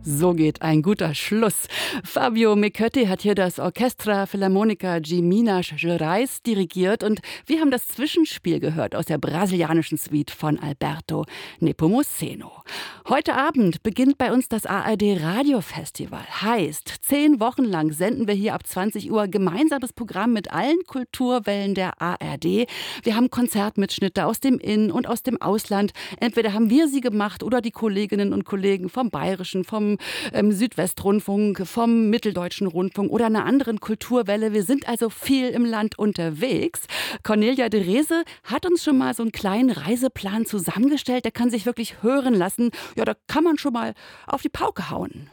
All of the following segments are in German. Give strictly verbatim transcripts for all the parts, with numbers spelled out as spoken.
So geht ein guter Schluss. Fabio Michetti hat hier das Orchestra Filarmonica de Minas Gerais dirigiert und wir haben das Zwischenspiel gehört aus der brasilianischen Suite von Alberto Nepomuceno. Heute Abend beginnt bei uns das A R D Radiofestival. Heißt, zehn Wochen lang senden wir hier ab zwanzig Uhr gemeinsames Programm mit allen Kulturwellen der A R D. Wir haben Konzertmitschnitte aus dem In- und aus dem Ausland. Entweder haben wir sie gemacht oder die Kolleginnen und Kollegen vom Bayerischen, vom ähm, Südwestrundfunk, vom Mitteldeutschen Rundfunk oder einer anderen Kulturwelle. Wir sind also viel im Land unterwegs. Cornelia de Reze hat uns schon mal so einen kleinen Reiseplan zusammengestellt. Der kann sich wirklich hören lassen. Ja, da kann man schon mal auf die Pauke hauen.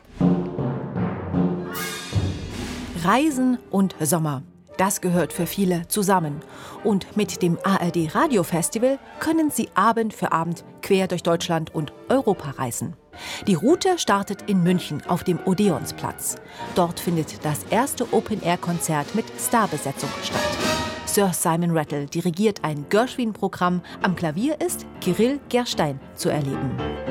Reisen und Sommer. Das gehört für viele zusammen. Und mit dem A R D Radiofestival können Sie Abend für Abend quer durch Deutschland und Europa reisen. Die Route startet in München auf dem Odeonsplatz. Dort findet das erste Open-Air-Konzert mit Starbesetzung statt. Sir Simon Rattle dirigiert ein Gershwin-Programm. Am Klavier ist Kirill Gerstein zu erleben.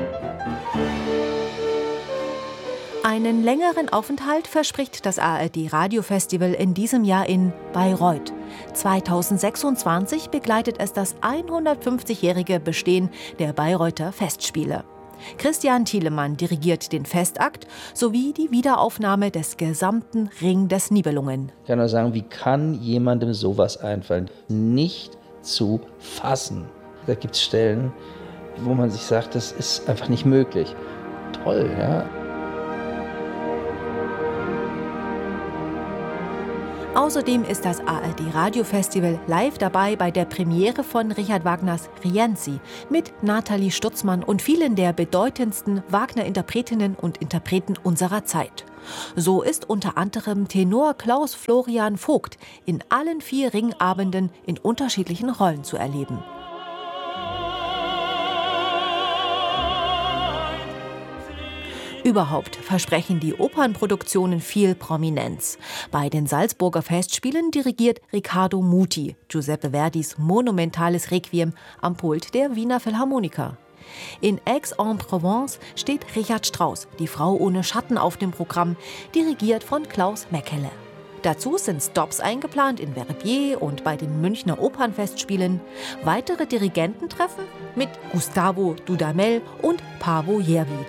Einen längeren Aufenthalt verspricht das A R D Radiofestival in diesem Jahr in Bayreuth. zweitausendsechsundzwanzig begleitet es das hundertfünfzigjährige Bestehen der Bayreuther Festspiele. Christian Thielemann dirigiert den Festakt sowie die Wiederaufnahme des gesamten Ring des Nibelungen. Ich kann nur sagen, wie kann jemandem sowas einfallen? Nicht zu fassen. Da gibt es Stellen, wo man sich sagt, das ist einfach nicht möglich. Toll, ja. Außerdem ist das A R D Radiofestival live dabei bei der Premiere von Richard Wagners Rienzi mit Nathalie Stutzmann und vielen der bedeutendsten Wagner-Interpretinnen und Interpreten unserer Zeit. So ist unter anderem Tenor Klaus Florian Vogt in allen vier Ringabenden in unterschiedlichen Rollen zu erleben. Überhaupt versprechen die Opernproduktionen viel Prominenz. Bei den Salzburger Festspielen dirigiert Riccardo Muti Giuseppe Verdis monumentales Requiem am Pult der Wiener Philharmoniker. In Aix-en-Provence steht Richard Strauss, die Frau ohne Schatten, auf dem Programm, dirigiert von Klaus Mekele. Dazu sind Stops eingeplant in Verbier und bei den Münchner Opernfestspielen. Weitere Dirigententreffen mit Gustavo Dudamel und Paavo Järvi.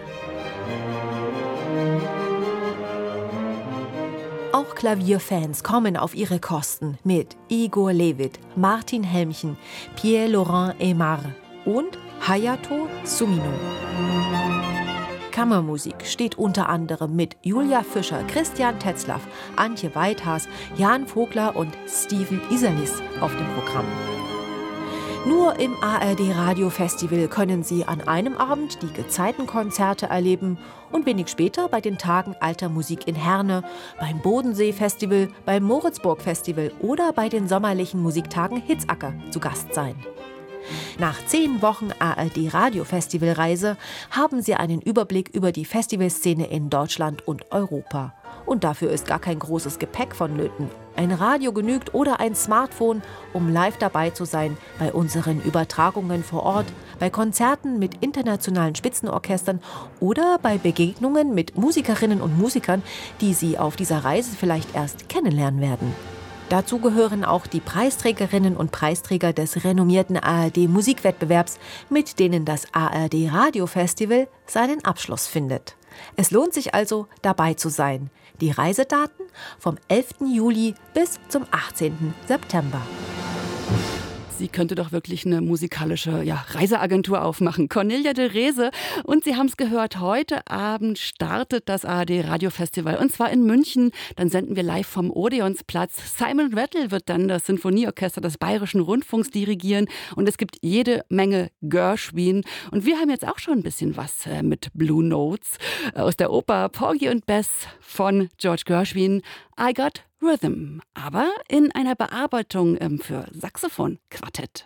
Auch Klavierfans kommen auf ihre Kosten mit Igor Levit, Martin Helmchen, Pierre-Laurent Aimard und Hayato Sumino. Kammermusik steht unter anderem mit Julia Fischer, Christian Tetzlaff, Antje Weithas, Jan Vogler und Steven Iserlis auf dem Programm. Nur im A R D Radiofestival können Sie an einem Abend die Gezeitenkonzerte erleben und wenig später bei den Tagen Alter Musik in Herne, beim Bodensee-Festival, beim Moritzburg-Festival oder bei den sommerlichen Musiktagen Hitzacker zu Gast sein. Nach zehn Wochen A R D Radiofestivalreise haben Sie einen Überblick über die Festivalszene in Deutschland und Europa. Und dafür ist gar kein großes Gepäck vonnöten. Ein Radio genügt oder ein Smartphone, um live dabei zu sein bei unseren Übertragungen vor Ort, bei Konzerten mit internationalen Spitzenorchestern oder bei Begegnungen mit Musikerinnen und Musikern, die Sie auf dieser Reise vielleicht erst kennenlernen werden. Dazu gehören auch die Preisträgerinnen und Preisträger des renommierten A R D Musikwettbewerbs, mit denen das A R D Radiofestival seinen Abschluss findet. Es lohnt sich also, dabei zu sein. Die Reisedaten vom elften Juli bis zum achtzehnten September. Sie könnte doch wirklich eine musikalische ja, Reiseagentur aufmachen. Cornelia de Reze. Und Sie haben es gehört, heute Abend startet das A R D Radiofestival. Und zwar in München. Dann senden wir live vom Odeonsplatz. Simon Rattle wird dann das Sinfonieorchester des Bayerischen Rundfunks dirigieren. Und es gibt jede Menge Gershwin. Und wir haben jetzt auch schon ein bisschen was äh, mit Blue Notes aus der Oper Porgy und Bess von George Gershwin. I Got Rhythm, aber in einer Bearbeitung ähm, für Saxophon-Quartett.